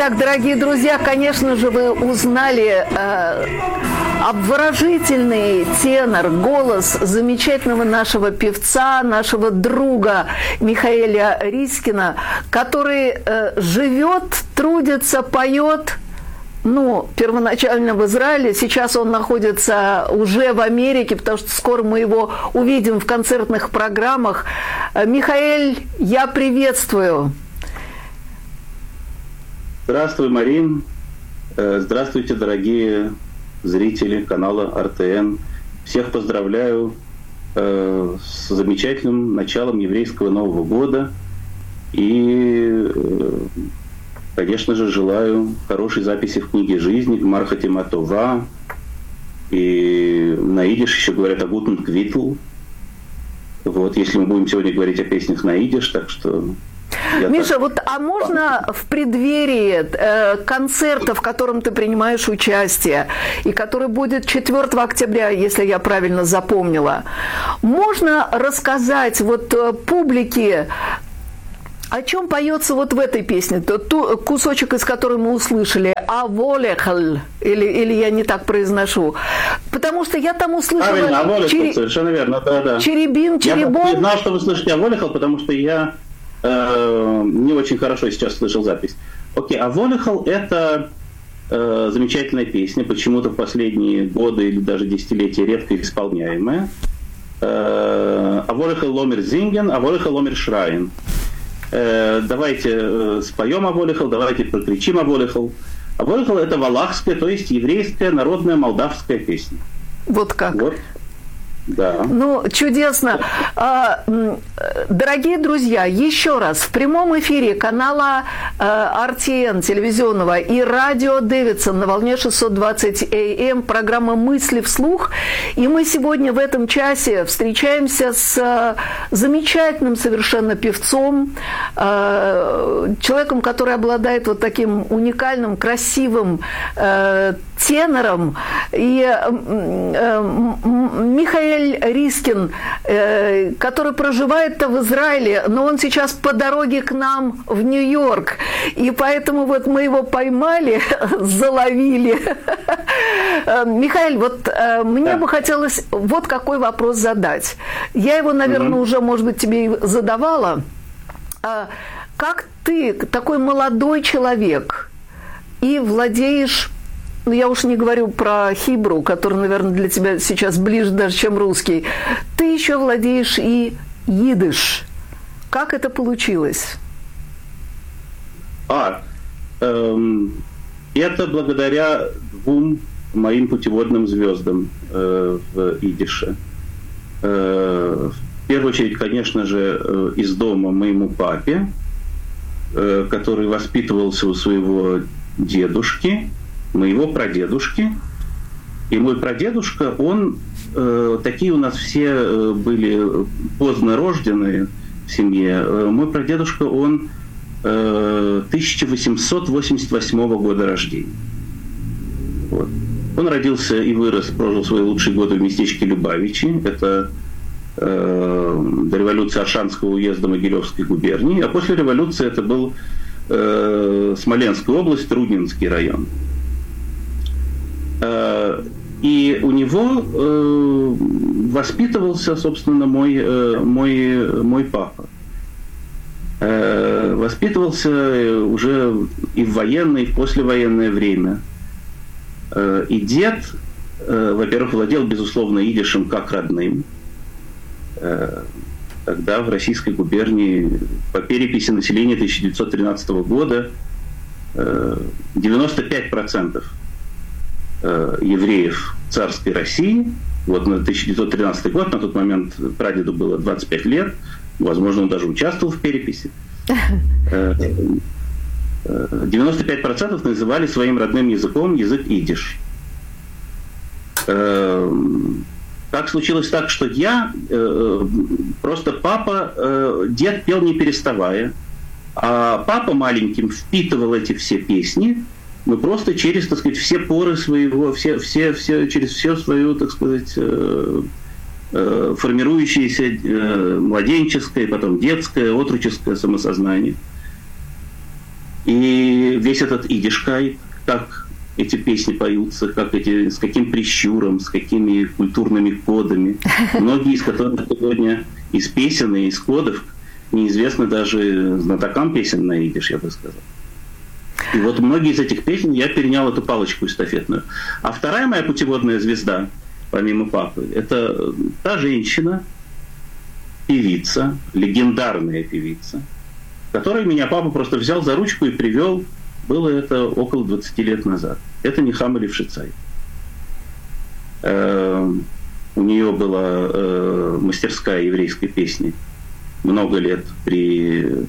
Итак, дорогие друзья, конечно же, вы узнали обворожительный тенор, голос замечательного нашего певца, нашего друга Михаэля Рискина, который живет, трудится, поет. Первоначально в Израиле, сейчас он находится уже в Америке, потому что скоро мы его увидим в концертных программах. Михаэль, я приветствую. Здравствуй, Марин. Здравствуйте, дорогие зрители канала РТН. Всех поздравляю с замечательным началом еврейского Нового года. И, конечно же, желаю хорошей записи в книге жизни, Гмар Хатима Това. И на идиш еще говорят о Гутен Квитл. Вот, если мы будем сегодня говорить о песнях на идиш, так что... Миша, а можно в преддверии концерта, в котором ты принимаешь участие, и который будет 4 октября, если я правильно запомнила, можно рассказать публике, о чем поется в этой песне, тот кусочек, из которой мы услышали, «Аволехал», или я не так произношу, потому что я там услышала... Правильно, «Аволехал», совершенно верно, да. Черебин, черебон. Я знал, что вы слышите «Аволехал», потому что я не очень хорошо сейчас слышал запись. Окей, «Аволехал» — это замечательная песня, почему-то в последние годы или даже десятилетия редко исполняемая. «Аволехал ломер зинген, аволехал ломер шрайн». Давайте споем «Аволехал», давайте прокричим «Аволехал». «Аволехал» — это валахская, то есть еврейская народная молдавская песня. Вот как. Вот. Да. Чудесно. Дорогие друзья, еще раз, в прямом эфире канала RTN телевизионного и радио Дэвидсон на волне 620 АМ программа «Мысли вслух». И мы сегодня в этом часе встречаемся с замечательным совершенно певцом, человеком, который обладает таким уникальным, красивым тенором. И Михаэль Рискин, который проживает в Израиле, но он сейчас по дороге к нам в Нью-Йорк. И поэтому мы его поймали, заловили. Михаэль, мне бы хотелось какой вопрос задать. Я его, наверное, уже, может быть, тебе задавала. Как ты, такой молодой человек, и владеешь... я уж не говорю про хибру, который, наверное, для тебя сейчас ближе даже, чем русский. Ты еще владеешь и идиш. Как это получилось? Это благодаря 2 моим путеводным звездам в идише. В первую очередь, конечно же, из дома моему папе, который воспитывался у своего дедушки, моего прадедушки. И мой прадедушка, он, такие у нас все были поздно рожденные в семье. Мой прадедушка, он 1888 года рождения. Вот. Он родился и вырос, прожил свои лучшие годы в местечке Любавичи. Это до революции Аршанского уезда Могилевской губернии. А после революции это был Смоленская область, Рудненский район. И у него воспитывался, собственно, мой папа. Воспитывался уже и в военное, и в послевоенное время. И дед, во-первых, владел, безусловно, идишем как родным. Тогда в Российской губернии по переписи населения 1913 года 95% евреев царской России, на 1913 год, на тот момент прадеду было 25 лет, возможно, он даже участвовал в переписи, 95% называли своим родным языком язык идиш. Так случилось так, что дед пел не переставая, а папа маленьким впитывал эти все песни, просто через, так сказать, все поры своего, через все свою, так сказать, формирующееся младенческое, потом детское, отроческое самосознание. И весь этот идишкай, как эти песни поются, с каким прищуром, с какими культурными кодами. Многие из которых сегодня из песен и из кодов неизвестны даже знатокам песен на идиш, я бы сказал. И вот многие из этих песен я перенял эту палочку эстафетную. А вторая моя путеводная звезда, помимо папы, это та женщина, певица, легендарная певица, которой меня папа просто взял за ручку и привел. Было это около 20 лет назад. Это Нехама Левшицай. У нее была мастерская еврейской песни много лет при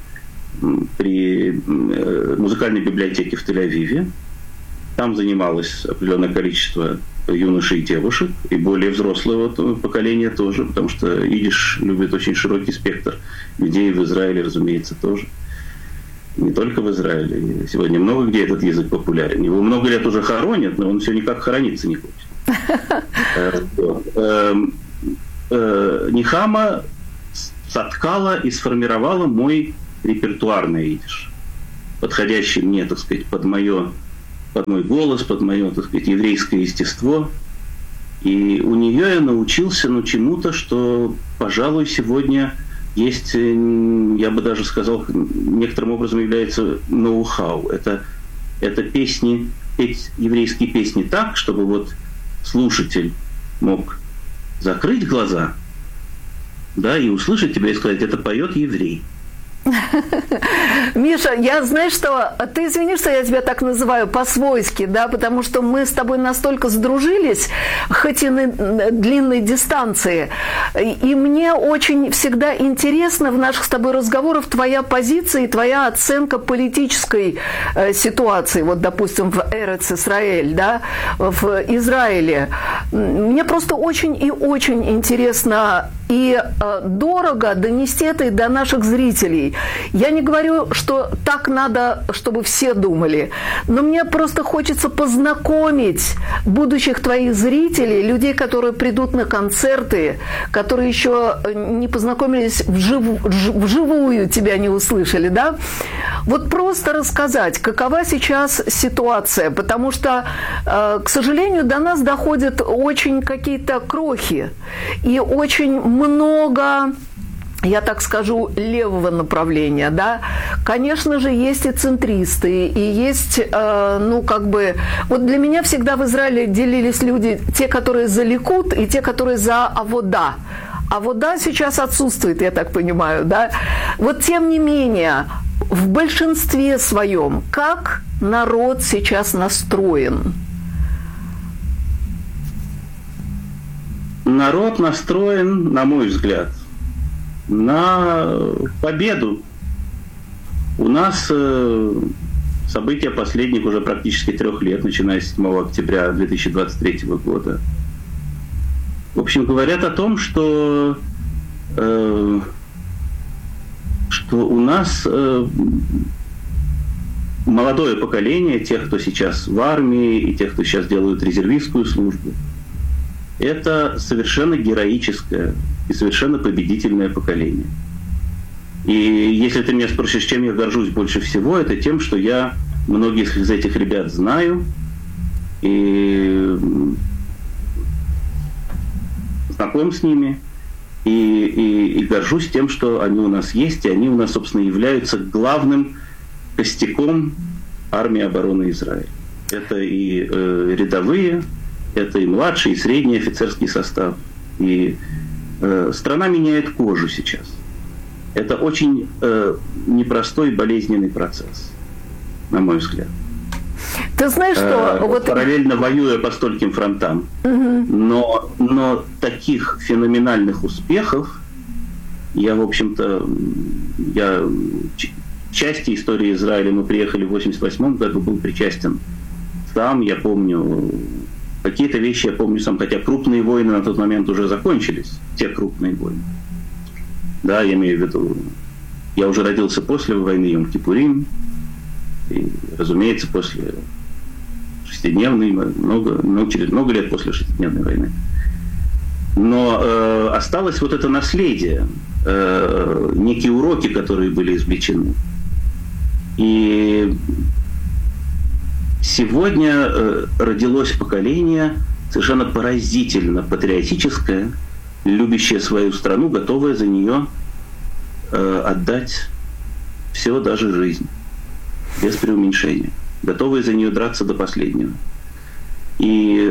музыкальной библиотеке в Тель-Авиве. Там занималось определенное количество юношей и девушек, и более взрослого поколения тоже, потому что идиш любит очень широкий спектр людей, в Израиле, разумеется, тоже. Не только в Израиле. Сегодня много где этот язык популярен. Его много лет уже хоронят, но он все никак хорониться не хочет. Нехама соткала и сформировала мой репертуар на идиш, подходящий мне, так сказать, под мой голос, под мое, так сказать, еврейское естество. И у нее я научился чему-то, что, пожалуй, сегодня есть, я бы даже сказал, некоторым образом является ноу-хау. Это песни, петь еврейские песни так, чтобы вот слушатель мог закрыть глаза, да, и услышать тебя и сказать, это поет еврей. Миша, я знаю, что ты извини, что я тебя так называю по-свойски, да, потому что мы с тобой настолько сдружились, хоть и на длинной дистанции, и мне очень всегда интересно в наших с тобой разговорах твоя позиция и твоя оценка политической ситуации, вот, допустим, в Эрец Исраэль, да, в Израиле. Мне просто очень и очень интересно и дорого донести это до наших зрителей. Я не говорю, что так надо, чтобы все думали, но мне просто хочется познакомить будущих твоих зрителей, людей, которые придут на концерты, которые еще не познакомились вживую, тебя не услышали, да? Вот просто рассказать, какова сейчас ситуация, потому что, к сожалению, до нас доходят очень какие-то крохи и очень много, я так скажу, левого направления, да. Конечно же, есть и центристы, и есть, вот для меня всегда в Израиле делились люди, те, которые за Ликуд, и те, которые за Авода. Авода сейчас отсутствует, я так понимаю, да. Вот тем не менее, в большинстве своем, как народ сейчас настроен? Народ настроен, на мой взгляд, на победу. У нас события последних уже практически 3 лет, начиная с 7 октября 2023 года, в общем, говорят о том, что у нас молодое поколение, тех, кто сейчас в армии, и тех, кто сейчас делают резервистскую службу, это совершенно героическое и совершенно победительное поколение. И если ты меня спросишь, чем я горжусь больше всего, это тем, что я многих из этих ребят знаю и знаком с ними, и горжусь тем, что они у нас есть, и они у нас, собственно, являются главным костяком армии обороны Израиля. Это и рядовые, это и младший, и средний офицерский состав. И страна меняет кожу сейчас. Это очень непростой, болезненный процесс, на мой взгляд. Ты знаешь, что... Параллельно воюя по стольким фронтам. Угу. Но таких феноменальных успехов я, в общем-то, части истории Израиля, мы приехали в 1988 году, был причастен сам, я помню... Какие-то вещи я помню сам, хотя крупные войны на тот момент уже закончились, те крупные войны. Да, я имею в виду, я уже родился после войны Йом-Кипурим, и, разумеется, после шестидневной, через много лет после шестидневной войны. Но осталось вот это наследие, некие уроки, которые были извлечены. И сегодня родилось поколение совершенно поразительно патриотическое, любящее свою страну, готовое за нее отдать все, даже жизнь, без преуменьшения, готовые за нее драться до последнего. И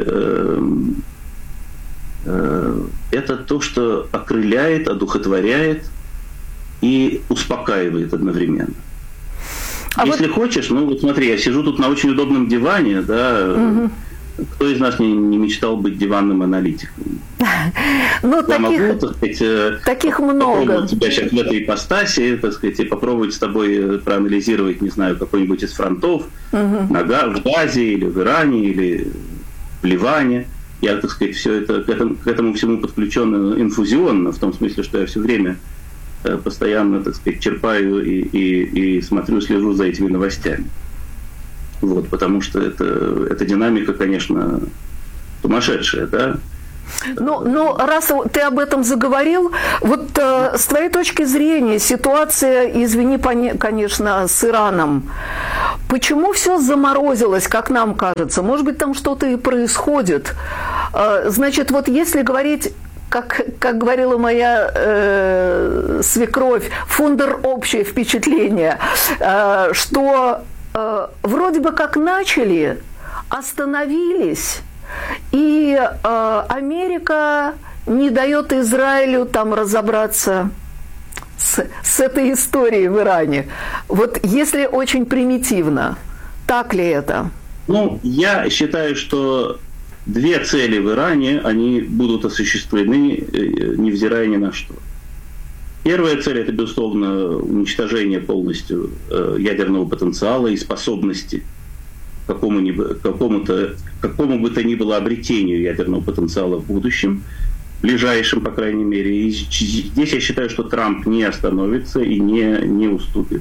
это то, что окрыляет, одухотворяет и успокаивает одновременно. Если хочешь, ну вот смотри, я сижу тут на очень удобном диване, да. Кто из нас не мечтал быть диванным аналитиком? Ну, я могу, так сказать, таких много. Попробовать тебя сейчас в этой ипостаси, так сказать, и попробовать с тобой проанализировать, не знаю, какой-нибудь из фронтов, в Газе или в Иране, или в Ливане. Я, так сказать, все это к этому всему подключен инфузионно, в том смысле, что я все время постоянно, так сказать, черпаю и смотрю, слежу за этими новостями. Вот, потому что эта динамика, конечно, сумасшедшая, да? Ну, раз ты об этом заговорил, вот с твоей точки зрения ситуация, извини, конечно, с Ираном, почему все заморозилось, как нам кажется? Может быть, там что-то и происходит? Значит, вот если говорить, как говорила моя свекровь, фундер общее впечатление, что вроде бы как начали, остановились, и Америка не дает Израилю там разобраться с этой историей в Иране. Вот если очень примитивно, так ли это? Ну, я считаю, что две цели в Иране, они будут осуществлены, невзирая ни на что. Первая цель – это, безусловно, уничтожение полностью ядерного потенциала и способности к какому бы то ни было обретению ядерного потенциала в будущем, ближайшем, по крайней мере. И здесь я считаю, что Трамп не остановится и не уступит.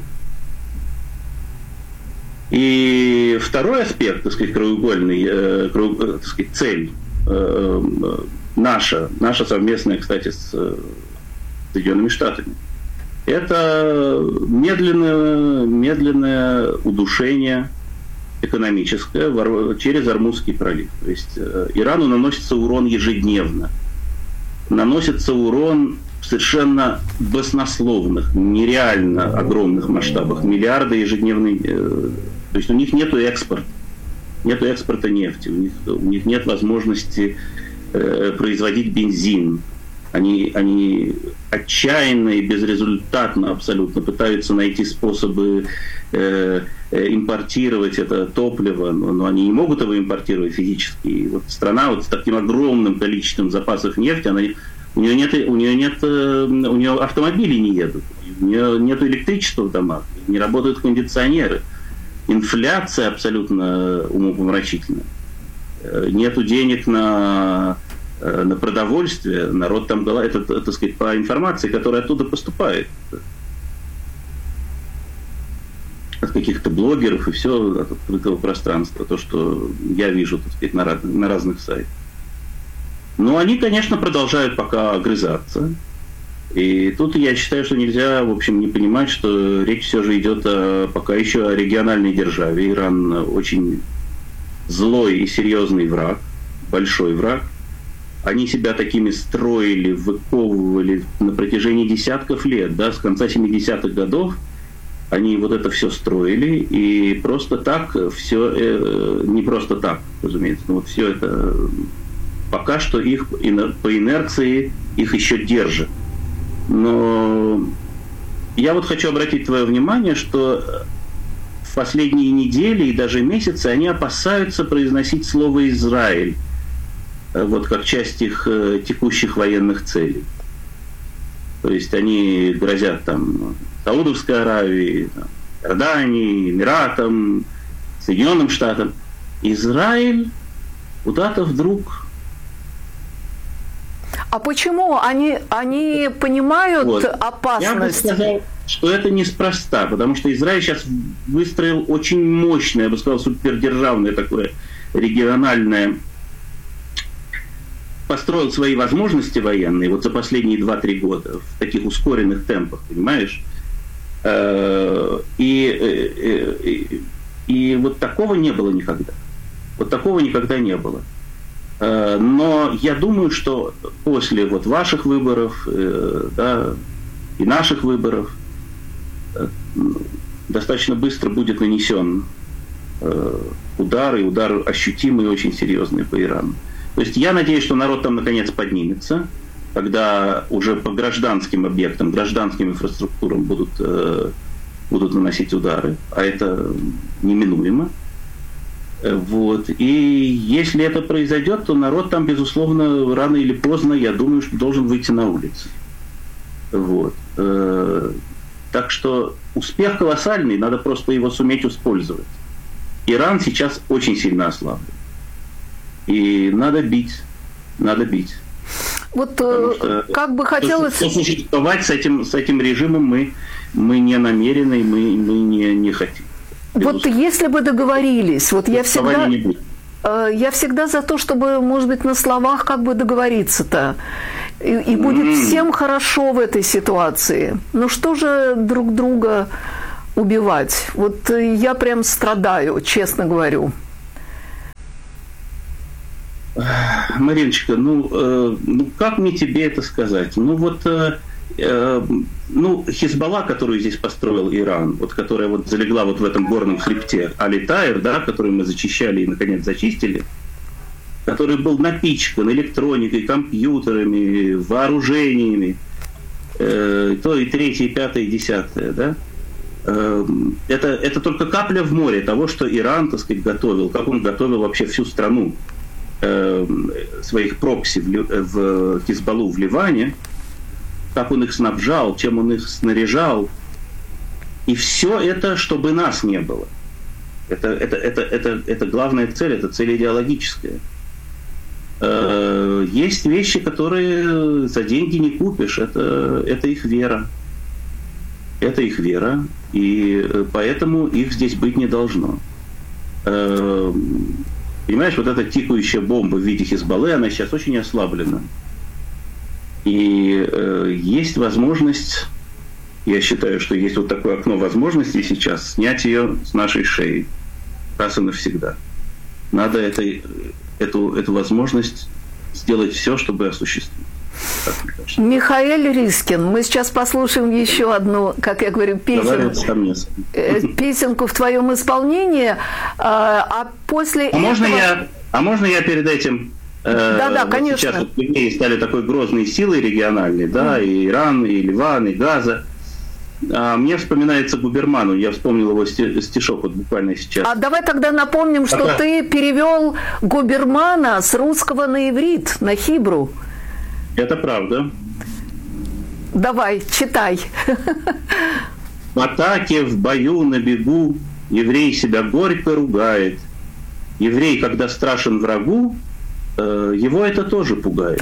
И второй аспект, так сказать, краеугольный, так сказать, цель наша совместная, кстати, с Соединенными Штатами, это медленное удушение экономическое через Ормузский пролив. То есть Ирану наносится урон ежедневно. Наносится урон в совершенно баснословных, нереально огромных масштабах. Миллиарды ежедневных. То есть у них нет экспорта. Нет экспорта нефти. У них нет возможности производить бензин. Они отчаянно и безрезультатно абсолютно пытаются найти способы импортировать это топливо, но они не могут его импортировать физически. И вот страна вот с таким огромным количеством запасов нефти, у нее автомобили не едут, у нее нет электричества в домах, не работают кондиционеры. Инфляция абсолютно умопомрачительная. Нету денег на продовольствие, народ там голодает, это, так сказать, по информации, которая оттуда поступает. От каких-то блогеров и все от открытого пространства, то, что я вижу, так сказать, на разных сайтах. Но они, конечно, продолжают пока огрызаться. И тут я считаю, что нельзя, в общем, не понимать, что речь все же идет пока еще о региональной державе. Иран очень злой и серьезный враг, большой враг. Они себя такими строили, выковывали на протяжении десятков лет, да, с конца 70-х годов. Они вот это все строили, и просто так все, не просто так, разумеется, но вот все это пока что их по инерции их еще держит. Но я вот хочу обратить твое внимание, что в последние недели и даже месяцы они опасаются произносить слово «Израиль», вот как часть их текущих военных целей. То есть они грозят там Саудовской Аравии, Иордании, Эмиратам, Соединенным Штатам. Израиль куда-то вдруг... А почему? Они понимают вот опасность? Я бы сказал, что это неспроста, потому что Израиль сейчас выстроил очень мощное, я бы сказал, супердержавное такое региональное, построил свои возможности военные вот за последние 2-3 года в таких ускоренных темпах, понимаешь? И вот такого не было никогда. Вот такого никогда не было. Но я думаю, что после вот ваших выборов, да, и наших выборов достаточно быстро будет нанесен удар, и удар ощутимый и очень серьезный по Ирану. То есть я надеюсь, что народ там наконец поднимется, когда уже по гражданским объектам, гражданским инфраструктурам будут наносить удары, а это неминуемо. Вот. И если это произойдет, то народ там, безусловно, рано или поздно, я думаю, что должен выйти на улицы. Вот. Так что успех колоссальный, надо просто его суметь использовать. Иран сейчас очень сильно ослаблен. И надо бить. Вот как бы хотелось... Существовать с этим режимом мы не намерены, мы не хотим. Вот если бы договорились, вот я всегда за то, чтобы, может быть, на словах как бы договориться-то. И будет всем хорошо в этой ситуации. Но что же друг друга убивать? Вот я прям страдаю, честно говорю. Мариночка, как мне тебе это сказать? Хизбалла, которую здесь построил Иран, вот, которая вот залегла вот в этом горном хребте Али-Таир, да, который мы зачищали и, наконец, зачистили, который был напичкан электроникой, компьютерами, вооружениями, то и третье, и пятое, и десятое, да, это только капля в море того, что Иран, так сказать, готовил, как он готовил вообще всю страну своих прокси в Хизбаллу в Ливане, как он их снабжал, чем он их снаряжал. И все это, чтобы нас не было. Это главная цель, это цель идеологическая. Есть вещи, которые за деньги не купишь. Это их вера. Это их вера, и поэтому их здесь быть не должно. Понимаешь, вот эта тикающая бомба в виде Хизбаллы, она сейчас очень ослаблена. И есть возможность, я считаю, что есть вот такое окно возможностей сейчас, снять ее с нашей шеи раз и навсегда. Надо эту возможность сделать все, чтобы осуществить. Михаэль Рискин, мы сейчас послушаем еще одну, как я говорю, песенку в твоем исполнении, а после этого... Можно я перед этим... Да, конечно. Сейчас вот евреи стали такой грозной силой региональной, да, и Иран, и Ливан, и Газа. Мне вспоминается Губерману, я вспомнил его стишок вот буквально сейчас. А давай тогда напомним, что ты перевел Губермана с русского на иврит, на хибру. Это правда. Давай, читай. В атаке, в бою, на бегу еврей себя горько ругает. Еврей, когда страшен врагу, его это тоже пугает.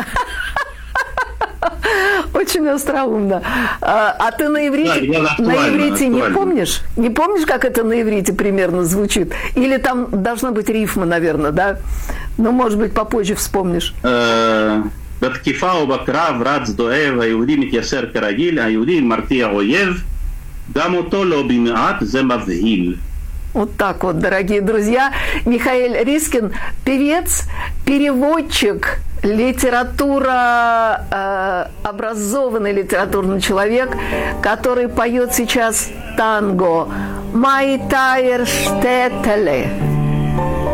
Очень остроумно. А ты на иврите не помнишь? Не помнишь, как это на иврите примерно звучит? Или там должна быть рифма, наверное, да? Ну, может быть, попозже вспомнишь. בתקיפה ובקרב רץ דואב, היהודי מתייסר כרגיל, היהודי מרתיע אויב, גם אותו לא במעט, זה מבהיל. Вот так вот, дорогие друзья. Михаэль Рискин, певец, переводчик, образованный литературный человек, который поет сейчас танго «Май Тайр Штетеле».